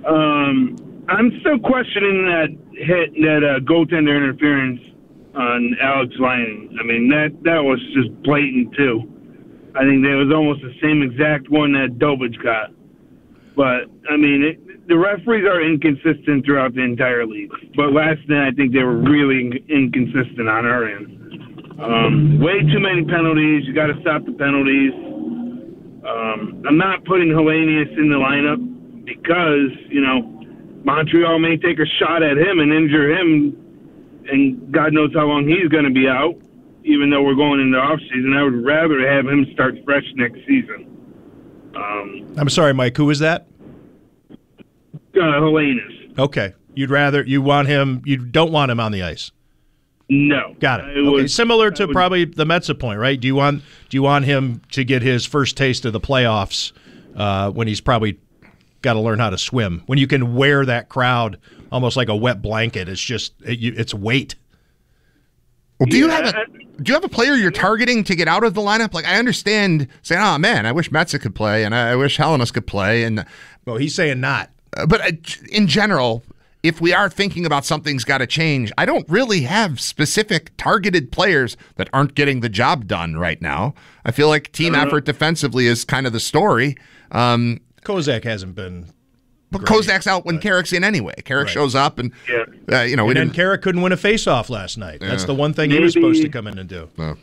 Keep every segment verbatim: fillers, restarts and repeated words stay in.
Um, I'm still questioning that hit, that uh, goaltender interference on Alex Lyon. I mean, that, that was just blatant, too. I think that was almost the same exact one that Dobich got. But, I mean, it, the referees are inconsistent throughout the entire league. But last night, I think they were really inconsistent on our end. Um, way too many penalties. You got to stop the penalties. Um, I'm not putting Hellenius in the lineup because, you know, Montreal may take a shot at him and injure him, and God knows how long he's going to be out, even though we're going into off-season. I would rather have him start fresh next season. Um, I'm sorry, Mike. Who was that? Uh, Hellenius. Okay. You'd rather, you want him, you don't want him on the ice. No. Got it. it okay. Was, Similar to would, probably the Mets' point, right? Do you want do you want him to get his first taste of the playoffs uh, when he's probably got to learn how to swim? When you can wear that crowd almost like a wet blanket, it's just it, you, it's weight. Well, do you yeah, have a do you have a player you're targeting to get out of the lineup? Like, I understand saying, "Oh man, I wish Metsa could play, and I wish Helenius could play," and well, he's saying not. Uh, but uh, in general, if we are thinking about something's got to change, I don't really have specific targeted players that aren't getting the job done right now. I feel like team effort defensively is kind of the story. Um, Kozak hasn't been. But great, Kozak's out when but, Carrick's in anyway. Carrick right. shows up, and yeah. uh, you know, we and then didn't. Carrick couldn't win a faceoff last night. Yeah. That's the one thing Maybe, he was supposed to come in and do. Uh,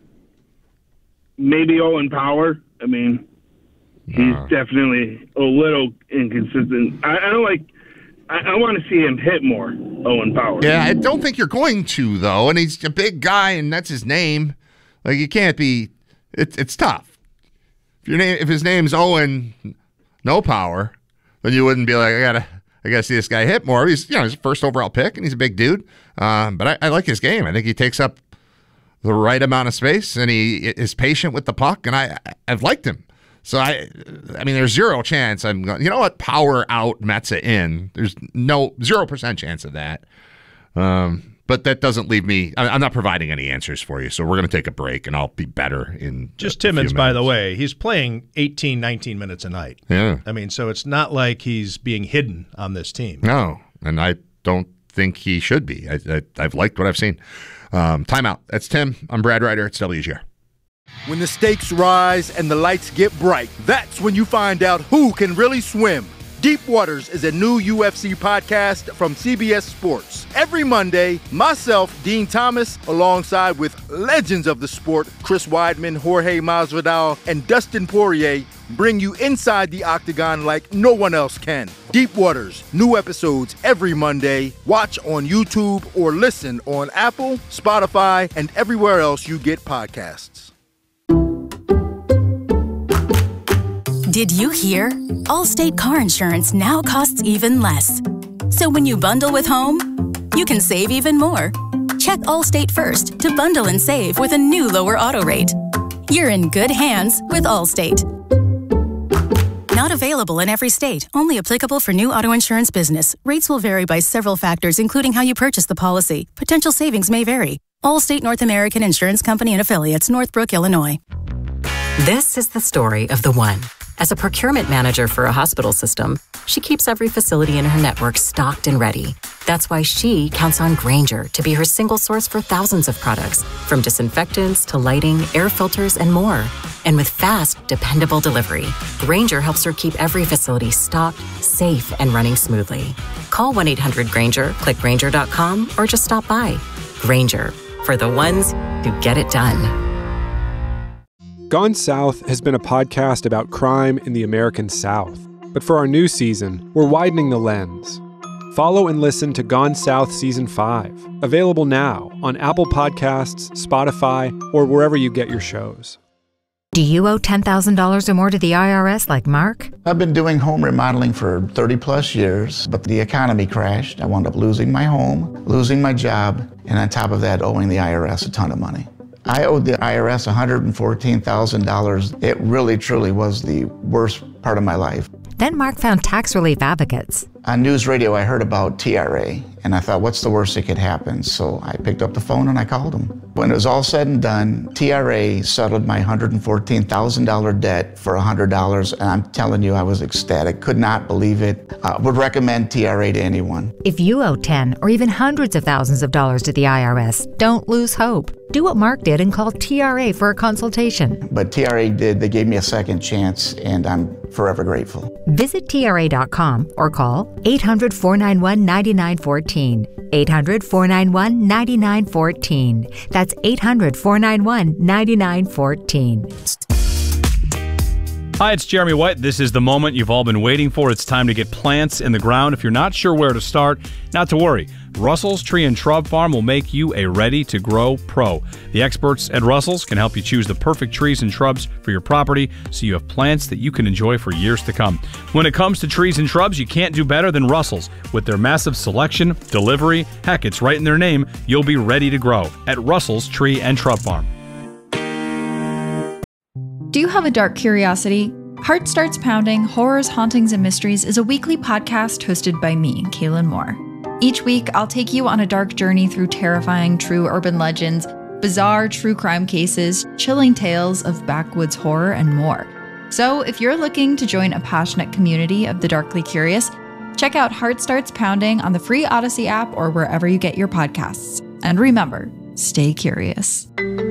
maybe Owen Power. I mean, he's uh, definitely a little inconsistent. I, I don't like. I, I want to see him hit more, Owen Power. Yeah, I don't think you're going to though, and he's a big guy, and that's his name. Like, you can't be. It's it's tough. If your name, if his name's Owen, no Power, then you wouldn't be like, I gotta, I gotta see this guy hit more. He's, you know, he's a first overall pick, and he's a big dude. Um, but I, I like his game. I think he takes up the right amount of space, and he is patient with the puck, and I, I've liked him. So I, I mean, there's zero chance I'm going. You know what? Power out, Metsa in. There's no zero percent chance of that. Um, but that doesn't leave me. I'm not providing any answers for you. So we're going to take a break, and I'll be better in just a Timmins. few By the minutes. way, he's playing eighteen, nineteen minutes a night. Yeah. I mean, so it's not like he's being hidden on this team. No, and I don't think he should be. I, I, I've liked what I've seen. Um, timeout. That's Tim. I'm Brad Ryder. It's W G R. When the stakes rise and the lights get bright, that's when you find out who can really swim. Deep Waters is a new U F C podcast from C B S Sports. Every Monday, myself, Dean Thomas, alongside with legends of the sport, Chris Weidman, Jorge Masvidal, and Dustin Poirier, bring you inside the octagon like no one else can. Deep Waters, new episodes every Monday. Watch on YouTube or listen on Apple, Spotify, and everywhere else you get podcasts. Did you hear? Allstate car insurance now costs even less. So when you bundle with home, you can save even more. Check Allstate first to bundle and save with a new lower auto rate. You're in good hands with Allstate. Not available in every state. Only applicable for new auto insurance business. Rates will vary by several factors, including how you purchase the policy. Potential savings may vary. Allstate North American Insurance Company and Affiliates, Northbrook, Illinois. This is the story of the one. As a procurement manager for a hospital system, she keeps every facility in her network stocked and ready. That's why she counts on Grainger to be her single source for thousands of products, from disinfectants to lighting, air filters, and more. And with fast, dependable delivery, Grainger helps her keep every facility stocked, safe, and running smoothly. Call one eight hundred Grainger, click Grainger dot com, or just stop by. Grainger, for the ones who get it done. Gone South has been a podcast about crime in the American South. But for our new season, we're widening the lens. Follow and listen to Gone South Season five, available now on Apple Podcasts, Spotify, or wherever you get your shows. Do you owe ten thousand dollars or more to the I R S like Mark? I've been doing home remodeling for thirty plus years, but the economy crashed. I wound up losing my home, losing my job, and on top of that, owing the I R S a ton of money. I owed the I R S one hundred fourteen thousand dollars. It really, truly was the worst part of my life. Then Mark found Tax Relief Advocates. On news radio, I heard about T R A, and I thought, what's the worst that could happen? So I picked up the phone and I called them. When it was all said and done, T R A settled my one hundred fourteen thousand dollars debt for one hundred dollars, and I'm telling you, I was ecstatic. Could not believe it. Uh, would recommend T R A to anyone. If you owe ten or even hundreds of thousands of dollars to the I R S, don't lose hope. Do what Mark did and call T R A for a consultation. But T R A did. They gave me a second chance, and I'm forever grateful. Visit T R A dot com or call eight hundred, four nine one, nine nine one four. eight hundred, four nine one, nine nine one four. That's eight hundred, four nine one, nine nine one four. Hi, it's Jeremy White. This is the moment you've all been waiting for. It's time to get plants in the ground. If you're not sure where to start, not to worry. Russell's Tree and Shrub Farm will make you a ready-to-grow pro. The experts at Russell's can help you choose the perfect trees and shrubs for your property so you have plants that you can enjoy for years to come. When it comes to trees and shrubs, you can't do better than Russell's. With their massive selection, delivery, heck, it's right in their name, you'll be ready to grow at Russell's Tree and Shrub Farm. Do you have a dark curiosity? Heart Starts Pounding, Horrors, Hauntings, and Mysteries is a weekly podcast hosted by me, Kaylin Moore. Each week, I'll take you on a dark journey through terrifying true urban legends, bizarre true crime cases, chilling tales of backwoods horror, and more. So if you're looking to join a passionate community of the darkly curious, check out Heart Starts Pounding on the free Odyssey app or wherever you get your podcasts. And remember, stay curious.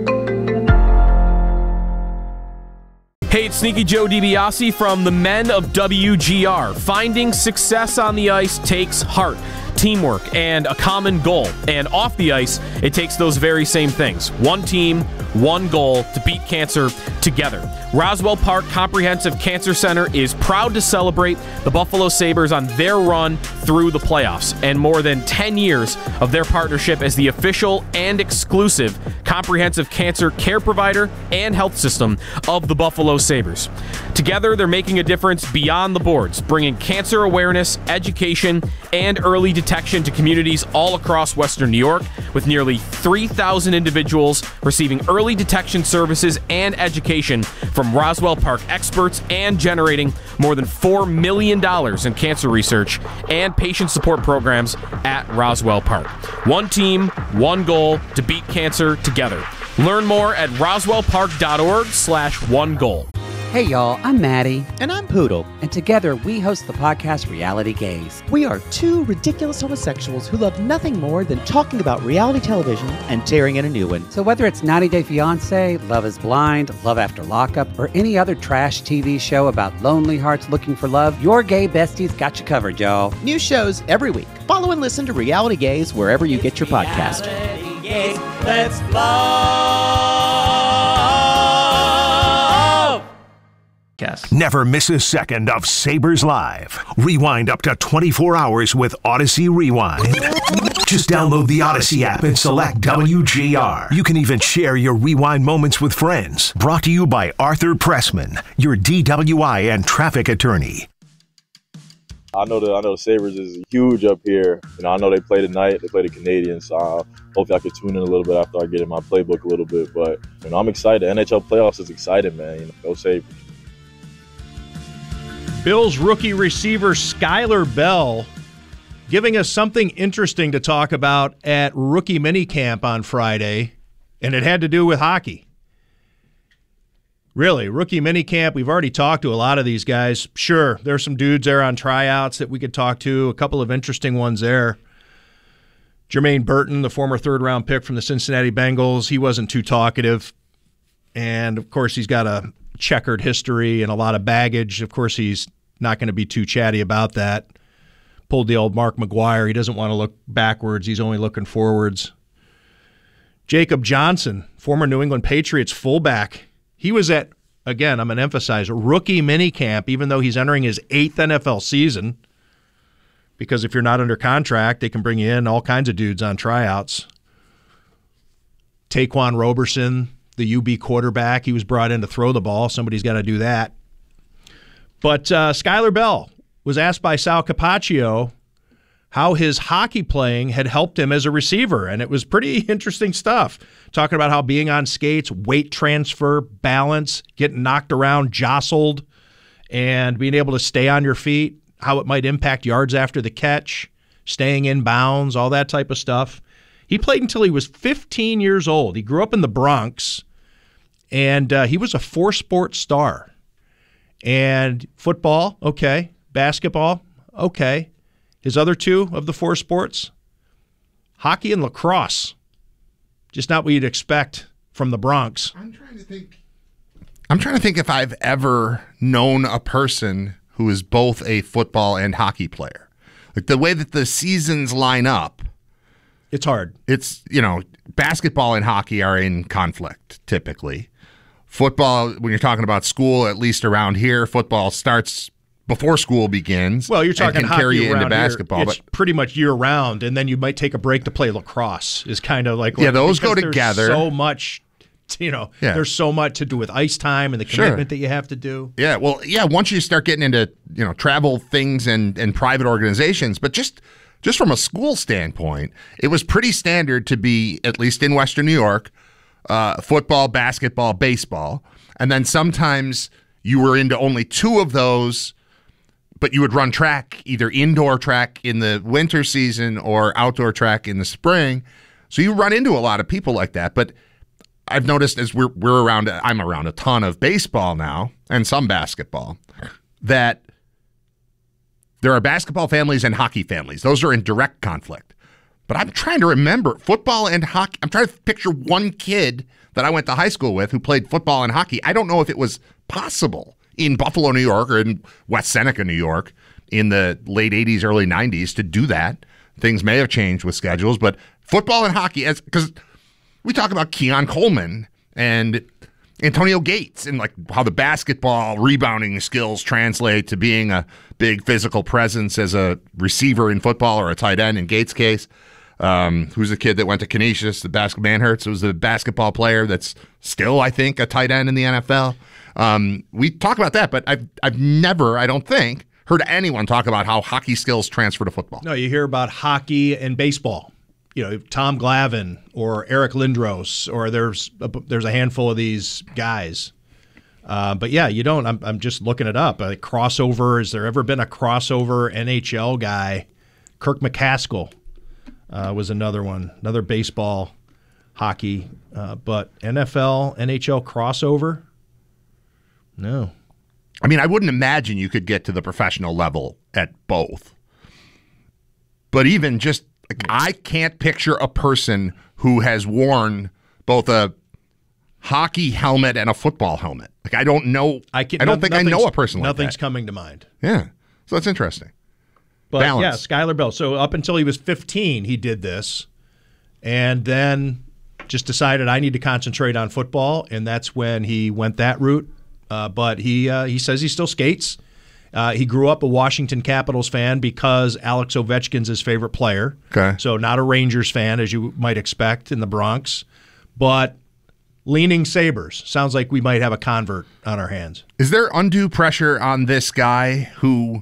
Hey, it's Sneaky Joe DiBiase from the Men of W G R. Finding success on the ice takes heart, teamwork, and a common goal. And off the ice, it takes those very same things. One team, one goal to beat cancer together. Roswell Park Comprehensive Cancer Center is proud to celebrate the Buffalo Sabres on their run through the playoffs and more than ten years of their partnership as the official and exclusive comprehensive cancer care provider and health system of the Buffalo Sabres. Together, they're making a difference beyond the boards, bringing cancer awareness, education, and early detection to communities all across Western New York, with nearly three thousand individuals receiving early detection services and education from Roswell Park experts and generating more than four million dollars in cancer research and patient support programs at Roswell Park. One team, one goal to beat cancer together. Learn more at roswellpark.org slash one goal. Hey y'all, I'm Maddie. And I'm Poodle. And together we host the podcast Reality Gaze. We are two ridiculous homosexuals who love nothing more than talking about reality television and tearing in a new one. So whether it's ninety day fiancé, Love is Blind, Love After Lockup, or any other trash T V show about lonely hearts looking for love, your gay besties got you covered, y'all. New shows every week. Follow and listen to Reality Gaze wherever you get your podcast. Reality Gaze, let's love. Never miss a second of Sabres Live. Rewind up to twenty-four hours with Odyssey Rewind. Just download the Odyssey app and select W G R. You can even share your rewind moments with friends. Brought to you by Arthur Pressman, your D W I and traffic attorney. I know the I know the Sabres is huge up here. You know, I know they play tonight. They play the Canadians. So uh, hopefully I can tune in a little bit after I get in my playbook a little bit. But you know, I'm excited. N H L playoffs is exciting, man. You know, go Sabres. Bills rookie receiver Skyler Bell giving us something interesting to talk about at rookie minicamp on Friday, and it had to do with hockey. Really, rookie minicamp, we've already talked to a lot of these guys. Sure, there's some dudes there on tryouts that we could talk to, a couple of interesting ones there. Jermaine Burton, the former third-round pick from the Cincinnati Bengals, he wasn't too talkative. And, of course, he's got a checkered history and a lot of baggage. Of course, he's not going to be too chatty about that. Pulled the old Mark McGuire. He doesn't want to look backwards. He's only looking forwards. Jacob Johnson, former New England Patriots fullback. He was at, again, I'm going to emphasize, rookie minicamp, even though he's entering his eighth N F L season. Because if you're not under contract, they can bring you in all kinds of dudes on tryouts. Taquan Roberson, the U B quarterback, he was brought in to throw the ball. Somebody's got to do that. But uh, Skyler Bell was asked by Sal Capaccio how his hockey playing had helped him as a receiver, and it was pretty interesting stuff. Talking about how being on skates, weight transfer, balance, getting knocked around, jostled, and being able to stay on your feet. how it might impact yards after the catch, staying in bounds, all that type of stuff. He played until he was fifteen years old. He grew up in the Bronx, and uh, he was a four-sport star. And football, okay. Basketball, okay. His other two of the four sports, hockey and lacrosse. Just not what you'd expect from the Bronx. I'm trying to think. I'm trying to think if I've ever known a person who is both a football and hockey player. Like the way that the seasons line up. It's hard. It's, you know, basketball and hockey are in conflict typically. Football, when you're talking about school, at least around here, football starts before school begins. Well, you're talking and can hockey carry you around into basketball, here. It's but pretty much year round, and then you might take a break to play lacrosse. Is kind of like yeah, those go there's together. So much, you know, Yeah. there's so much to do with ice time and the Sure. commitment that you have to do. Yeah, well, yeah, once you start getting into, you know, travel things and, and private organizations, but just just from a school standpoint, it was pretty standard to be, at least in Western New York, uh, football, basketball, baseball, and then sometimes you were into only two of those, but you would run track, either indoor track in the winter season or outdoor track in the spring. So you run into a lot of people like that, but I've noticed as we're we're around, I'm around a ton of baseball now and some basketball, that there are basketball families and hockey families. Those are in direct conflict. But I'm trying to remember football and hockey. I'm trying to picture one kid that I went to high school with who played football and hockey. I don't know if it was possible in Buffalo, New York, or in West Seneca, New York, in the late eighties, early nineties to do that. Things may have changed with schedules, but football and hockey, as because we talk about Keon Coleman and Antonio Gates and like how the basketball rebounding skills translate to being a big physical presence as a receiver in football or a tight end in Gates' case. Um, who's the kid that went to Canisius, the basketball Manhurts, was the basketball player that's still, I think, a tight end in the N F L. Um, we talk about that, but I've I've never, I don't think, heard anyone talk about how hockey skills transfer to football. No, you hear about hockey and baseball. You know, Tom Glavine or Eric Lindros, or there's a, there's a handful of these guys. Uh, but yeah, you don't. I'm I'm just looking it up. A crossover. Has there ever been a crossover N H L guy? Kirk McCaskill uh, was another one, another baseball, hockey, uh, but N F L, N H L crossover. No. I mean, I wouldn't imagine you could get to the professional level at both. But even just, like, I can't picture a person who has worn both a hockey helmet and a football helmet. Like, I don't know. I, can, I don't think I know a person like that. Nothing's coming to mind. Yeah. So that's interesting. But Balance. yeah, Skylar Bell. So up until he was fifteen, he did this. And then just decided I need to concentrate on football. And that's when he went that route. Uh, but he uh, he says he still skates. Uh, he grew up a Washington Capitals fan because Alex Ovechkin's his favorite player. Okay. So not a Rangers fan, as you might expect in the Bronx. But leaning Sabres. Sounds like we might have a convert on our hands. Is there undue pressure on this guy who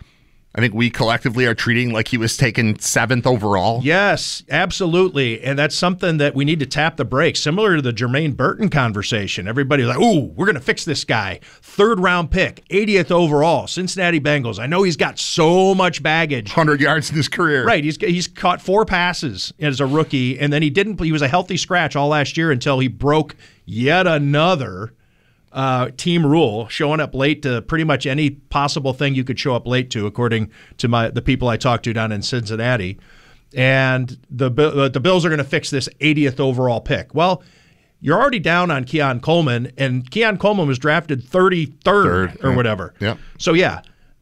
I think we collectively are treating like he was taken seventh overall? Yes, absolutely. And that's something that we need to tap the brakes. Similar to the Jermaine Burton conversation. Everybody's like, ooh, we're going to fix this guy. Third round pick, eightieth overall, Cincinnati Bengals. I know he's got so much baggage. one hundred yards in his career. Right. He's he's caught four passes as a rookie, and then he didn't. He was a healthy scratch all last year until he broke yet another Uh, team rule, showing up late to pretty much any possible thing you could show up late to, according to my the people I talked to down in Cincinnati. And the the Bills are going to fix this eightieth overall pick. Well, you're already down on Keon Coleman, and Keon Coleman was drafted thirty-third Third, or yeah. whatever. Yeah. So yeah,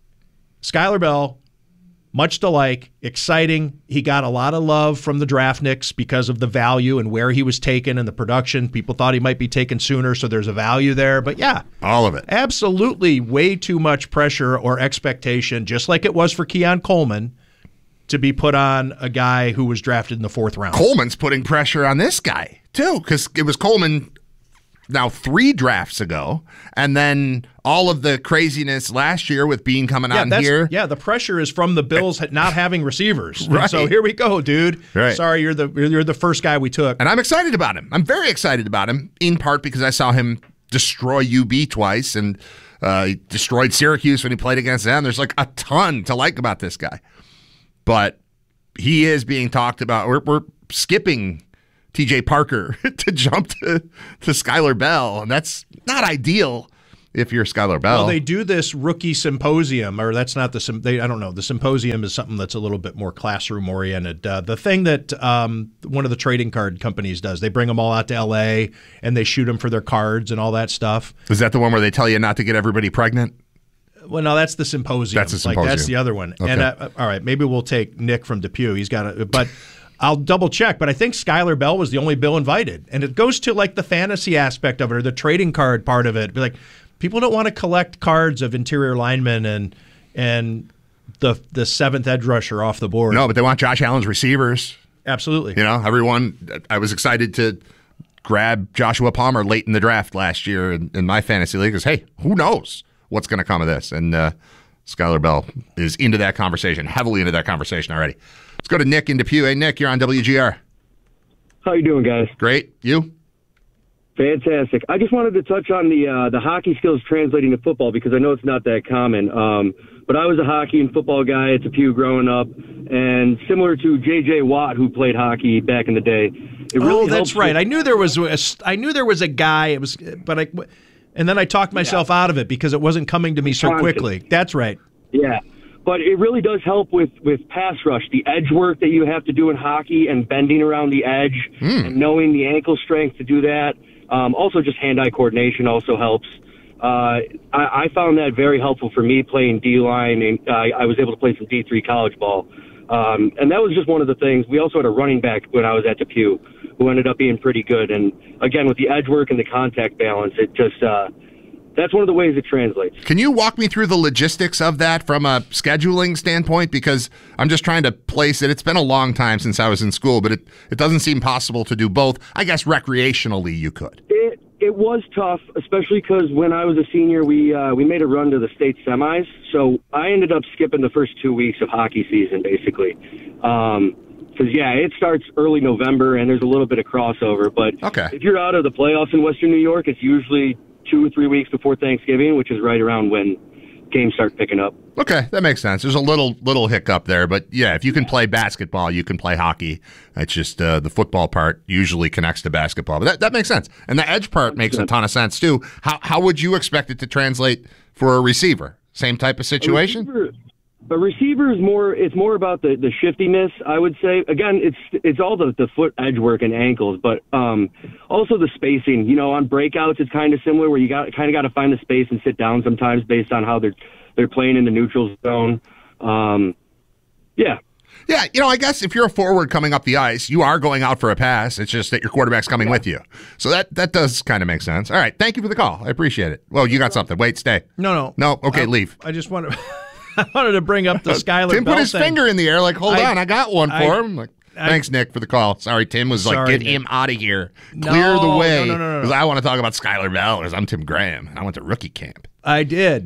Skylar Bell, much to like, exciting. He got a lot of love from the Draftniks because of the value and where he was taken and the production. People thought he might be taken sooner, so there's a value there. But yeah, all of it. Absolutely way too much pressure or expectation, just like it was for Keon Coleman, to be put on a guy who was drafted in the fourth round. Coleman's putting pressure on this guy, too, because it was Coleman now three drafts ago, and then all of the craziness last year with Bean coming yeah, on that's, here. Yeah, the pressure is from the Bills not having receivers. Right. And so here we go, dude. Right. Sorry, you're the you're the first guy we took. And I'm excited about him. I'm very excited about him, in part because I saw him destroy U B twice, and Uh, he destroyed Syracuse when he played against them. There's like a ton to like about this guy. But he is being talked about. We're, we're skipping T J Parker to jump to, to Skylar Bell, and that's not ideal if you're Skylar Bell. Well, they do this rookie symposium, or that's not the sim- they, I don't know. The symposium is something that's a little bit more classroom oriented. Uh, the thing that um, one of the trading card companies does, they bring them all out to L A and they shoot them for their cards and all that stuff. Is that the one where they tell you not to get everybody pregnant? Well, no, that's the symposium. That's the symposium. Like, that's the other one. Okay. And uh, all right, maybe we'll take Nick from Depew. He's got it, but. I'll double check, but I think Skylar Bell was the only Bill invited. And it goes to like the fantasy aspect of it, or the trading card part of it. Be like, people don't want to collect cards of interior linemen and and the the seventh edge rusher off the board. No, but they want Josh Allen's receivers. Absolutely. You know, everyone, I was excited to grab Joshua Palmer late in the draft last year in, in my fantasy league because, hey, who knows what's going to come of this? And uh, Skylar Bell is into that conversation, heavily into that conversation already. Let's go to Nick in Depew. Hey, Nick, you're on W G R. How you doing, guys? Great. You? Fantastic. I just wanted to touch on the uh, the hockey skills translating to football because I know it's not that common. Um, but I was a hockey and football guy at Depew growing up, and similar to J J Watt, who played hockey back in the day. It really oh, that's right. With- I knew there was a, I knew there was a guy. It was, but I, and then I talked myself yeah. out of it because it wasn't coming to me so quickly. That's right. Yeah. But it really does help with, with pass rush, the edge work that you have to do in hockey and bending around the edge mm. and knowing the ankle strength to do that. Um, also, just hand-eye coordination also helps. Uh, I, I found that very helpful for me playing D-line, and uh, I was able to play some D three college ball. Um, and that was just one of the things. We also had a running back when I was at Depew who ended up being pretty good. And, again, with the edge work and the contact balance, it just uh, – that's one of the ways it translates. Can you walk me through the logistics of that from a scheduling standpoint? Because I'm just trying to place it. It's been a long time since I was in school, but it, it doesn't seem possible to do both. I guess recreationally you could. It it was tough, especially because when I was a senior, we uh, we made a run to the state semis. So I ended up skipping the first two weeks of hockey season, basically. Um, Because, yeah, it starts early November, and there's a little bit of crossover. But okay. if you're out of the playoffs in Western New York, it's usually two or three weeks before Thanksgiving, which is right around when games start picking up. Okay, that makes sense. There's a little little hiccup there, but yeah, if you can play basketball, you can play hockey. It's just uh, the football part usually connects to basketball, but that, that makes sense. And the edge part makes a ton of sense too. How how would you expect it to translate for a receiver? Same type of situation? A receiver, a receiver is more. It's more about the, the shiftiness, I would say. Again, it's it's all the, the foot edge work and ankles, but um, also the spacing. You know, on breakouts, it's kind of similar where you got kind of got to find the space and sit down sometimes based on how they're they're playing in the neutral zone. Um, yeah. Yeah, you know, I guess if you're a forward coming up the ice, you are going out for a pass. It's just that your quarterback's coming yeah. with you. So that that does kind of make sense. All right, thank you for the call. I appreciate it. Well, you got something. Wait, stay. No, no. No, okay, I, leave. I just want to I wanted to bring up the Skylar Tim Bell put his thing. finger in the air like, hold I, on, I got one for I, him. Like, thanks, I, Nick, for the call. Sorry, Tim was sorry, like, get Nick. him out of here. No, Clear the way. No, no, no, Because no, no. I want to talk about Skylar Bell because I'm Tim Graham. And I went to rookie camp. I did.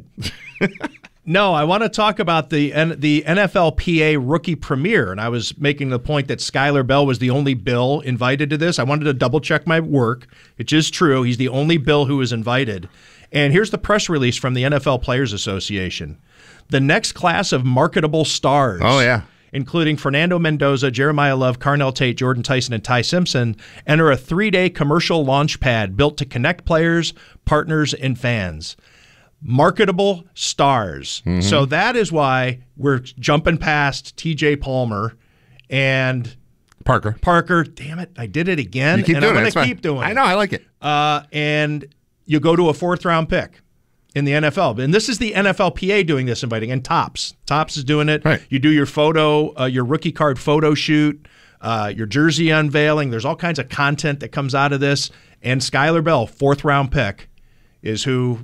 No, I want to talk about the the N F L P A rookie premiere, and I was making the point that Skylar Bell was the only Bill invited to this. I wanted to double check my work. It's just true. He's the only Bill who was invited. And here's the press release from the N F L Players Association. The next class of marketable stars. Oh, yeah. Including Fernando Mendoza, Jeremiah Love, Carnell Tate, Jordan Tyson, and Ty Simpson, enter a three-day commercial launch pad built to connect players, partners, and fans. Marketable stars. Mm-hmm. So that is why we're jumping past T J Palmer and Parker. Parker. Damn it, I did it again. You keep and doing I'm it. going to keep doing it. I know, I like it. Uh, and you go to a fourth-round pick in the N F L. And this is the N F L P A doing this inviting, and Topps. Topps is doing it. Right. You do your photo, uh, your rookie card photo shoot, uh, your jersey unveiling. There's all kinds of content that comes out of this. And Skylar Bell, fourth-round pick, is who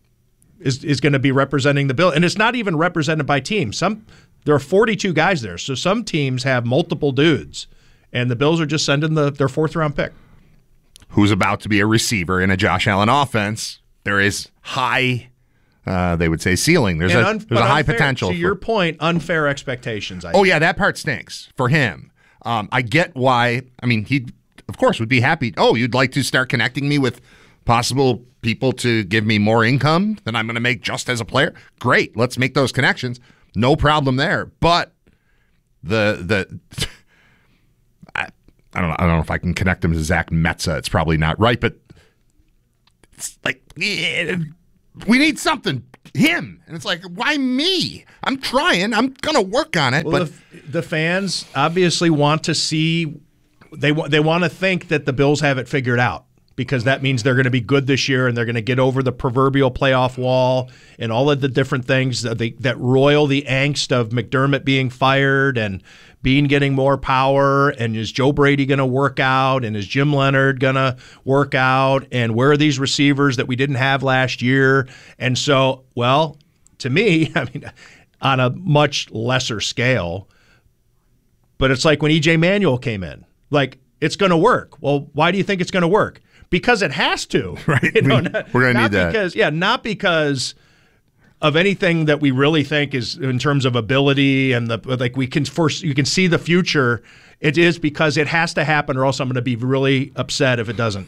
is is going to be representing the Bill. And it's not even represented by teams. Some There are forty-two guys there, so some teams have multiple dudes. And the Bills are just sending the, their fourth-round pick. Who's about to be a receiver in a Josh Allen offense. There is high, uh, they would say, ceiling. There's And a un- there's a high unfair, potential. To for, your point, unfair expectations. I oh, think. yeah, that part stinks for him. Um, I get why. I mean, he, of course, would be happy. Oh, you'd like to start connecting me with possible people to give me more income than I'm going to make just as a player, great. Let's make those connections. No problem there. But the the I, I don't know. I don't know if I can connect him to Zach Metza. It's probably not right, but it's like yeah, we need something. Him. And it's like, why me? I'm trying. I'm going to work on it. Well, but the, the fans obviously want to see, they, they want to think that the Bills have it figured out, because that means they're going to be good this year and they're going to get over the proverbial playoff wall and all of the different things that, they, that roil the angst of McDermott being fired and Bean getting more power, and is Joe Brady going to work out, and is Jim Leonard going to work out, and where are these receivers that we didn't have last year? And so, well, to me, I mean, on a much lesser scale, but it's like when E J Manuel came in, like, it's going to work. Well, why do you think it's going to work? Because it has to. Right. You know, we, not, we're going to need that. Because, yeah, not because of anything that we really think is in terms of ability and the like we can force you can see the future. It is because it has to happen, or else I'm going to be really upset if it doesn't.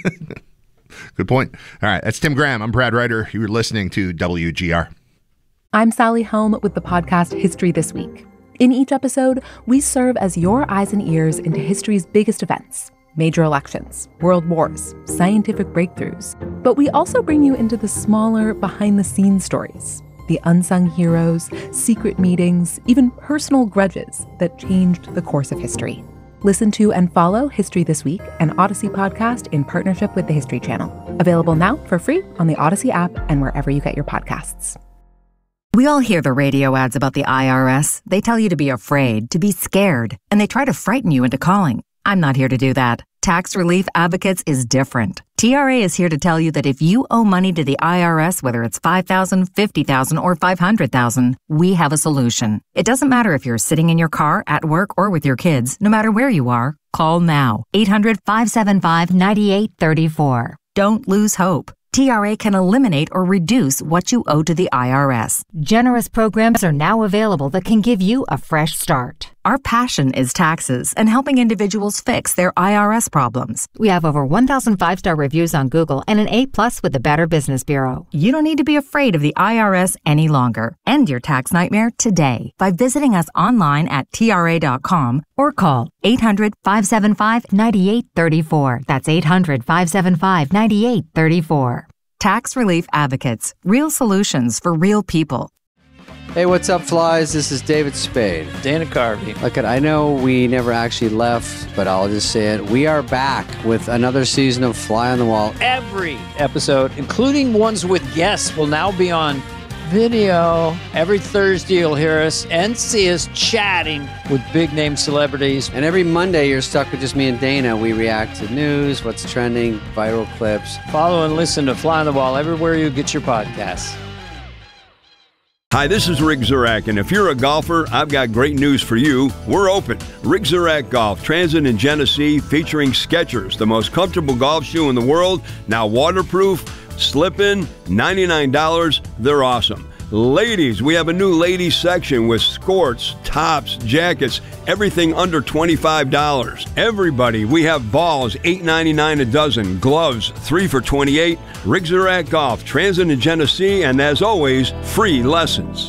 Good point. All right, that's Tim Graham. I'm Brad Ryder. You were listening to W G R. I'm Sally Helm with the podcast History This Week. In each episode, we serve as your eyes and ears into history's biggest events. Major elections, world wars, scientific breakthroughs. But we also bring you into the smaller, behind-the-scenes stories, the unsung heroes, secret meetings, even personal grudges that changed the course of history. Listen to and follow History This Week, an Odyssey podcast in partnership with the History Channel. Available now for free on the Odyssey app and wherever you get your podcasts. We all hear the radio ads about the I R S. They tell you to be afraid, to be scared, and they try to frighten you into calling. I'm not here to do that. Tax Relief Advocates is different. T R A is here to tell you that if you owe money to the I R S, whether it's five thousand dollars, fifty thousand dollars, or five hundred thousand dollars, we have a solution. It doesn't matter if you're sitting in your car, at work, or with your kids. No matter where you are, call now. eight hundred, five seven five, nine eight three four. Don't lose hope. T R A can eliminate or reduce what you owe to the I R S. Generous programs are now available that can give you a fresh start. Our passion is taxes and helping individuals fix their I R S problems. We have over one thousand five-star reviews on Google and an A plus with the Better Business Bureau. You don't need to be afraid of the I R S any longer. End your tax nightmare today by visiting us online at T R A dot com or call eight hundred, five seven five, nine eight three four. That's eight hundred, five seven five, nine eight three four. Tax Relief Advocates. Real solutions for real people. Hey, what's up, flies? This is David Spade. Dana Carvey. Look, I know we never actually left, but I'll just say it. We are back with another season of Fly on the Wall. Every episode, including ones with guests, will now be on video. Every Thursday, you'll hear us and see us chatting with big-name celebrities. And every Monday, you're stuck with just me and Dana. We react to news, what's trending, viral clips. Follow and listen to Fly on the Wall everywhere you get your podcasts. Hi, this is Rick Zurak, and if you're a golfer, I've got great news for you. We're open. Rick Zurak Golf, Transit in Genesee, featuring Skechers, the most comfortable golf shoe in the world, now waterproof, slip-in, ninety-nine dollars. They're awesome. Ladies, we have a new ladies section with skirts, tops, jackets, everything under twenty-five dollars. Everybody, we have balls, eight ninety-nine a dozen, gloves, three for twenty-eight. Rick Zurak Golf, Transit in Genesee, and as always, free lessons.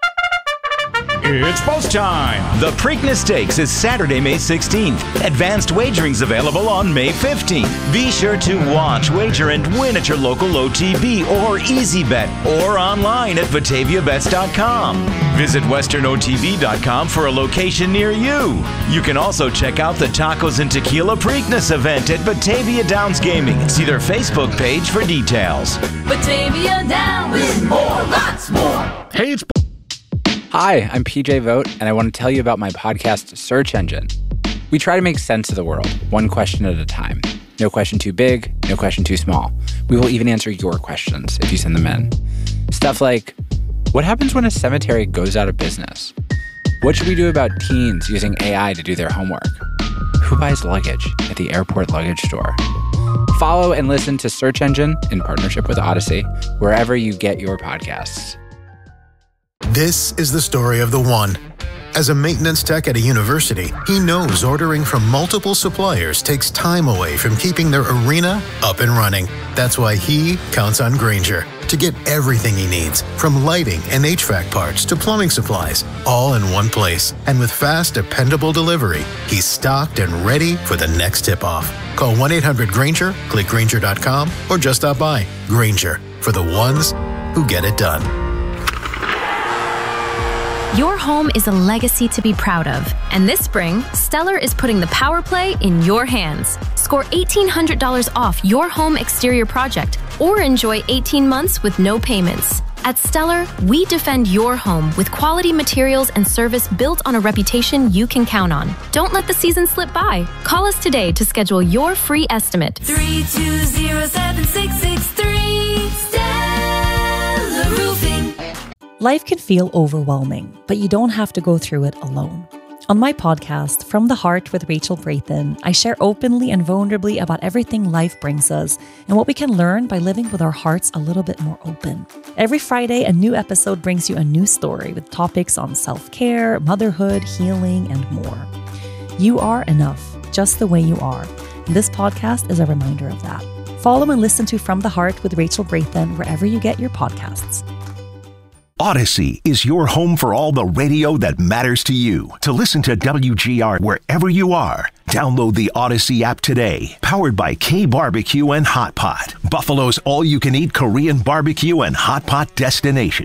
It's post time. The Preakness Stakes is Saturday, May sixteenth. Advanced wagering's available on May fifteenth. Be sure to watch, wager, and win at your local O T B or EasyBet or online at Batavia Bets dot com. Visit Western O T B dot com for a location near you. You can also check out the Tacos and Tequila Preakness event at Batavia Downs Gaming. See their Facebook page for details. Batavia Downs with more, lots more. Hey, it's Hi, I'm P J Vogt, and I want to tell you about my podcast, Search Engine. We try to make sense of the world, one question at a time. No question too big, no question too small. We will even answer your questions if you send them in. Stuff like, what happens when a cemetery goes out of business? What should we do about teens using A I to do their homework? Who buys luggage at the airport luggage store? Follow and listen to Search Engine in partnership with Odyssey, wherever you get your podcasts. This is the story of the one. As a maintenance tech at a university, he knows ordering from multiple suppliers takes time away from keeping their arena up and running. That's why he counts on Grainger to get everything he needs, from lighting and H V A C parts to plumbing supplies, all in one place. And with fast, dependable delivery, he's stocked and ready for the next tip-off. Call one eight hundred Grainger, click Grainger dot com, or just stop by. Grainger, for the ones who get it done. Your home is a legacy to be proud of. And this spring, Stellar is putting the power play in your hands. Score eighteen hundred dollars off your home exterior project or enjoy eighteen months with no payments. At Stellar, we defend your home with quality materials and service built on a reputation you can count on. Don't let the season slip by. Call us today to schedule your free estimate. three two zero seven six six three Stellar Roofing. Life can feel overwhelming, but you don't have to go through it alone. On my podcast, From the Heart with Rachel Braithen, I share openly and vulnerably about everything life brings us and what we can learn by living with our hearts a little bit more open. Every Friday, a new episode brings you a new story with topics on self-care, motherhood, healing, and more. You are enough, just the way you are. And this podcast is a reminder of that. Follow and listen to From the Heart with Rachel Braithen wherever you get your podcasts. Odyssey is your home for all the radio that matters to you. To listen to W G R wherever you are, download the Odyssey app today. Powered by K Barbecue and Hot Pot, Buffalo's all-you-can-eat Korean barbecue and hot pot destination.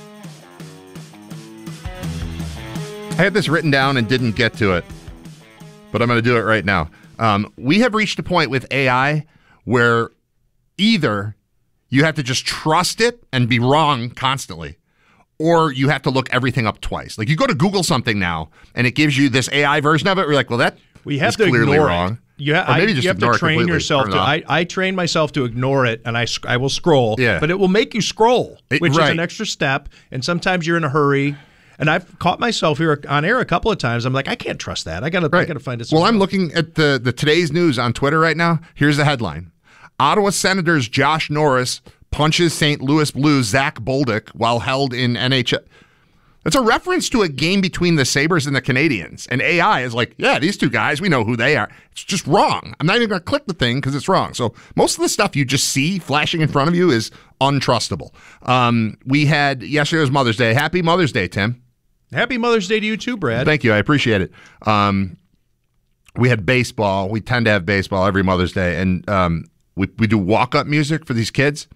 I had this written down and didn't get to it, but I'm going to do it right now. Um, we have reached a point with A I where either you have to just trust it and be wrong constantly, or you have to look everything up twice. Like, you go to Google something now, and it gives you this A I version of it. We're like, well, that we have is to clearly ignore wrong. It. You, ha- or maybe I, just you have ignore to it train completely. yourself Turn to. it off. I, I train myself to ignore it, and I, sc- I will scroll. Yeah. But it will make you scroll, It- which right. is an extra step. And sometimes you're in a hurry. And I've caught myself here on air a couple of times. I'm like, I can't trust that. I gotta, I gotta find it. Well, I'm looking at the, the today's news on Twitter right now. Here's the headline. Ottawa Senators Josh Norris punches Saint Louis Blues Zach Bolduc while held in N H L. It's a reference to a game between the Sabres and the Canadiens. And A I is like, yeah, these two guys, we know who they are. It's just wrong. I'm not even going to click the thing because it's wrong. So most of the stuff you just see flashing in front of you is untrustable. Um, we had, yesterday was Mother's Day. Happy Mother's Day, Tim. Happy Mother's Day to you too, Brad. Thank you. I appreciate it. Um, we had baseball. We tend to have baseball every Mother's Day. And um, we, we do walk-up music for these kids.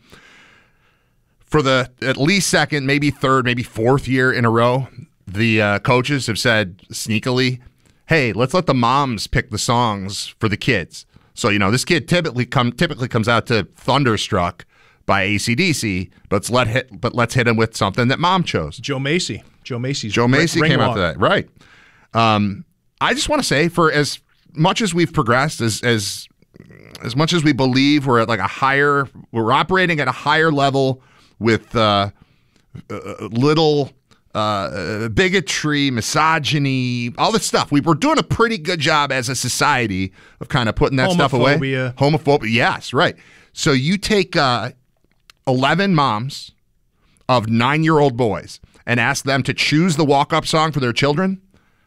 For the at least second, maybe third, maybe fourth year in a row, the uh, coaches have said sneakily, hey, let's let the moms pick the songs for the kids. So, you know, this kid typically come typically comes out to Thunderstruck by A C D C, but let's let hit, but let's hit him with something that mom chose. Joe Macy. Joe Macy's Joe Macy ring came walk. after that. Right. Um, I just want to say, for as much as we've progressed, as as as much as we believe we're at like a higher, we're operating at a higher level with uh, uh, little uh, bigotry, misogyny, all this stuff. We, we're doing a pretty good job as a society of kind of putting that stuff away. Homophobia. Homophobia. Yes, right. So you take uh, eleven moms of nine-year-old boys and ask them to choose the walk-up song for their children,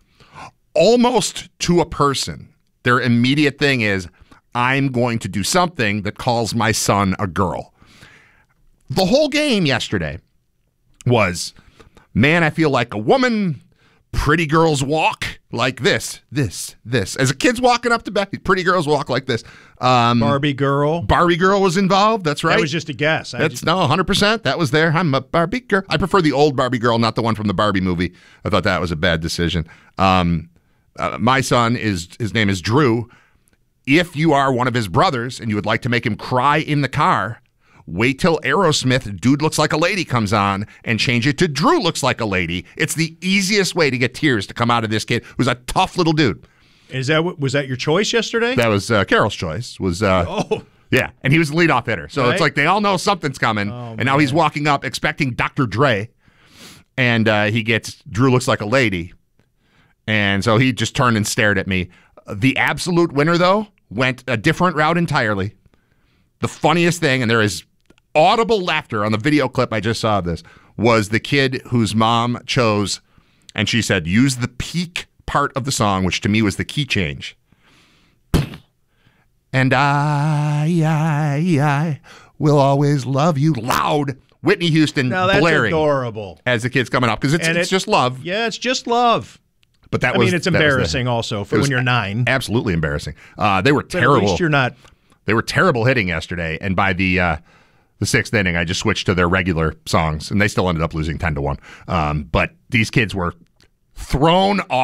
almost to a person, their immediate thing is, I'm going to do something that calls my son a girl. The whole game yesterday was, man, I feel like a woman. Pretty girls walk like this, this, this. As a kid's walking up to bed, pretty girls walk like this. Um, Barbie girl. Barbie girl was involved. That's right. That was just a guess. I That's just- no, one hundred percent. That was there. I'm a Barbie girl. I prefer the old Barbie girl, not the one from the Barbie movie. I thought that was a bad decision. Um, uh, my son is, his name is Drew. If you are one of his brothers and you would like to make him cry in the car, wait till Aerosmith, Dude Looks Like a Lady, comes on and change it to Drew Looks Like a Lady. It's the easiest way to get tears to come out of this kid who's a tough little dude. Is that what- was that your choice yesterday? That was uh, Carol's choice. Was uh, Oh. Yeah, and he was the leadoff hitter. So Right. it's like they all know something's coming. Oh, and now he's walking up expecting Doctor Dre. And uh, he gets Drew Looks Like a Lady. And so he just turned and stared at me. The absolute winner, though, went a different route entirely. The funniest thing, and there is audible laughter on the video clip I just saw of this, was the kid whose mom chose And she said, use the peak part of the song, which to me was the key change. And I, I, I will always love you loud. Whitney Houston now that's blaring adorable as the kid's coming up because it's, And it's it- just love. Yeah, it's just love. But that I was mean, it's that was the- embarrassing also for it was when you're nine. Absolutely embarrassing. Uh, they were But at terrible. least you're not. They were terrible hitting yesterday, and by the uh, the sixth inning, I just switched to their regular songs, and they still ended up losing ten to one. Um, but these kids were thrown off.